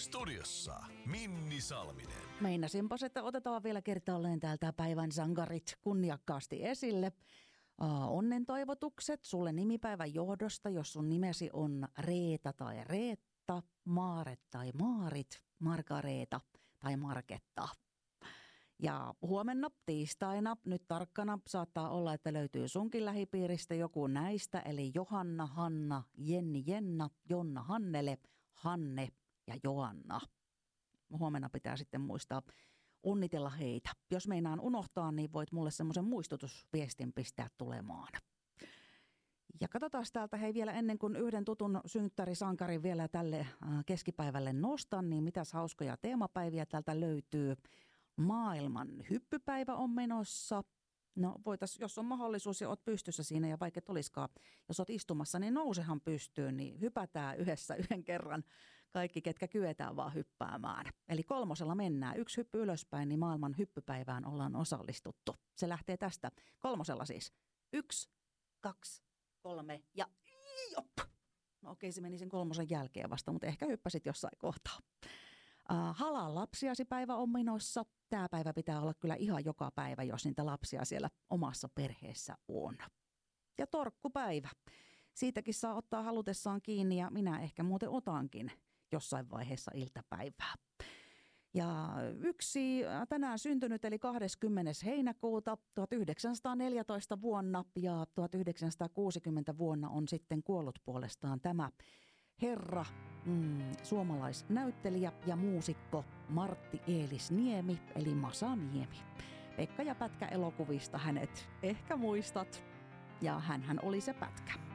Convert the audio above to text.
Studiossa Minni Salminen. Meinasinpas, että otetaan vielä kertaalleen täältä päivän sankarit kunniakkaasti esille. Onnen toivotukset sulle nimipäivän johdosta, jos sun nimesi on Reeta tai Reetta, Maaret tai Maarit, Margareeta tai Marketta. Ja huomenna tiistaina, nyt tarkkana, saattaa olla, että löytyy sunkin lähipiiristä joku näistä, eli Johanna, Hanna, Jenni, Jenna, Jonna, Hannele, Hanne ja Joanna. Huomenna pitää sitten muistaa onnitella heitä. Jos meinaan unohtaa, niin voit mulle semmoisen muistutusviestin pistää tulemaan. Ja katsotaan täältä, hei vielä ennen kuin yhden tutun synttärisankarin vielä tälle keskipäivälle nostan, niin mitäs hauskoja teemapäiviä täältä löytyy. Maailman hyppypäivä on menossa. No jos on mahdollisuus ja oot pystyssä siinä ja vaikka et olisikaan, jos oot istumassa, niin nousehan pystyyn, niin hypätään yhdessä yhden kerran kaikki, ketkä kyetään vaan hyppäämään. Eli 3 mennään, 1 hyppy ylöspäin, niin maailman hyppypäivään ollaan osallistuttu. Se lähtee tästä 3 siis. 1, 2, 3 ja jop! No okei, se meni sen 3 jälkeen vasta, mutta ehkä hyppäsit jossain kohtaa. Halaa lapsiasi päivä on menossa. Tämä päivä pitää olla kyllä ihan joka päivä, jos niitä lapsia siellä omassa perheessä on. Ja torkkupäivä. Siitäkin saa ottaa halutessaan kiinni ja minä ehkä muuten otankin jossain vaiheessa iltapäivää. Ja yksi tänään syntynyt eli 20. heinäkuuta 1914 vuonna ja 1960 vuonna on sitten kuollut puolestaan tämä herra, suomalaisnäyttelijä ja muusikko Martti Eelis Niemi, eli Masa Niemi. Pekka ja Pätkä -elokuvista hänet ehkä muistat, ja hänhän oli se Pätkä.